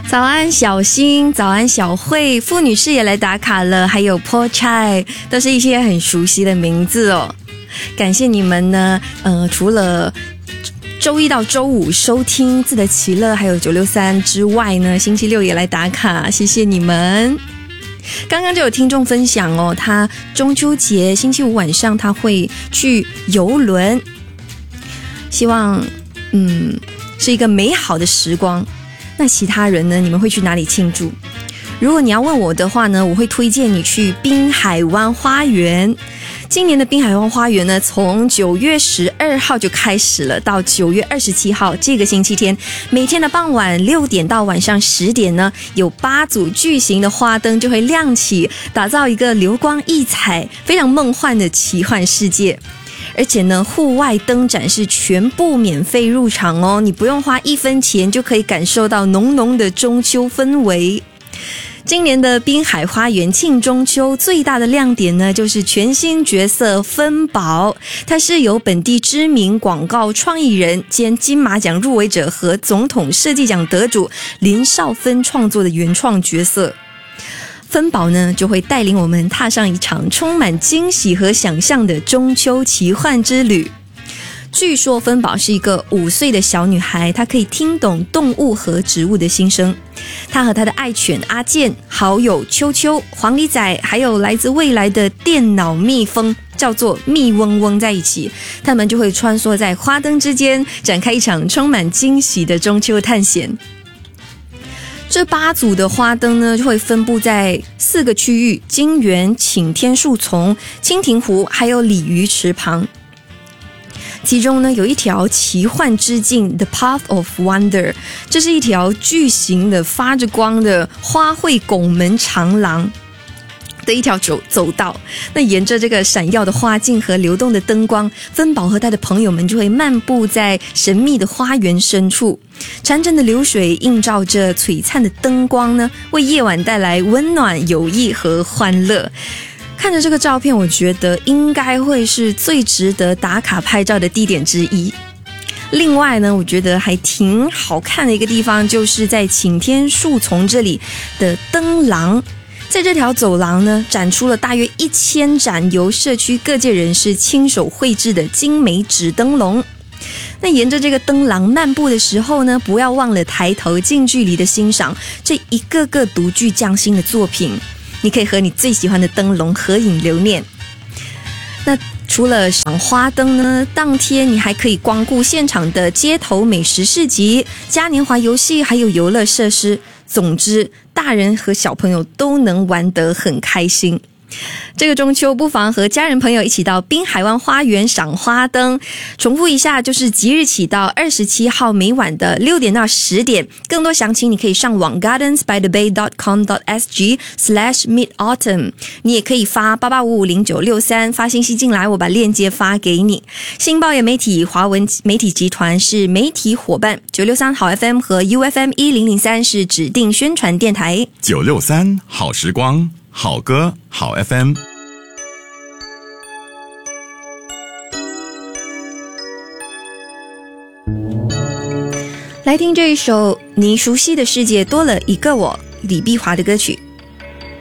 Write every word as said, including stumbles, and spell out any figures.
早安小新，早安小慧，傅女士也来打卡了，还有 Po Chai， 都是一些很熟悉的名字哦。感谢你们呢，呃，除了周一到周五收听自得其乐还有九六三之外呢，星期六也来打卡，谢谢你们。刚刚就有听众分享哦，他中秋节星期五晚上他会去游轮，希望嗯是一个美好的时光。那其他人呢？你们会去哪里庆祝？如果你要问我的话呢，我会推荐你去滨海湾花园。今年的滨海湾花园呢，从九月十二号就开始了，到九月二十七号这个星期天，每天的傍晚六点到晚上十点呢，有八组巨型的花灯就会亮起，打造一个流光溢彩、非常梦幻的奇幻世界。而且呢，户外灯展是全部免费入场哦，你不用花一分钱就可以感受到浓浓的中秋氛围。今年的滨海花园庆中秋最大的亮点呢，就是全新角色芬宝，它是由本地知名广告创意人兼金马奖入围者和总统设计奖得主林少芬创作的原创角色。芬宝呢，就会带领我们踏上一场充满惊喜和想象的中秋奇幻之旅。据说芬宝是一个五岁的小女孩，她可以听懂动物和植物的心声。她和她的爱犬阿健、好友秋秋、黄鹂仔，还有来自未来的电脑蜜蜂叫做蜜嗡嗡在一起，他们就会穿梭在花灯之间，展开一场充满惊喜的中秋探险。这八组的花灯呢，就会分布在四个区域：金园、擎天树丛、蜻蜓湖，还有鲤鱼池旁。其中呢，有一条奇幻之境 The Path of Wonder， 这是一条巨型的发着光的花卉拱门长廊的一条走走道。那沿着这个闪耀的花径和流动的灯光，芬宝和他的朋友们就会漫步在神秘的花园深处。潺潺的流水映照着璀璨的灯光呢，为夜晚带来温暖、友谊和欢乐。看着这个照片，我觉得应该会是最值得打卡拍照的地点之一。另外呢，我觉得还挺好看的一个地方，就是在擎天树丛这里的灯廊。在这条走廊呢，展出了大约一千盏由社区各界人士亲手绘制的精美纸灯笼。那沿着这个灯廊漫步的时候呢，不要忘了抬头近距离的欣赏这一个个独具匠心的作品。你可以和你最喜欢的灯笼合影留念。那除了赏花灯呢，当天你还可以光顾现场的街头美食市集、嘉年华游戏，还有游乐设施。总之，大人和小朋友都能玩得很开心。这个中秋不妨和家人朋友一起到滨海湾花园赏花灯。重复一下，就是即日起到二十七号每晚的六点到十点。更多详情你可以上网 gardens by the bay dot com dot s g slash mid autumn， 你也可以发八八五五零九六三发信息进来，我把链接发给你。新报业媒体华文媒体集团是媒体伙伴，九六三好 F M 和 U F M 一零零三是指定宣传电台。 九六三好时光，好歌好 F M。 来听这一首你熟悉的世界多了一个我，李碧华的歌曲。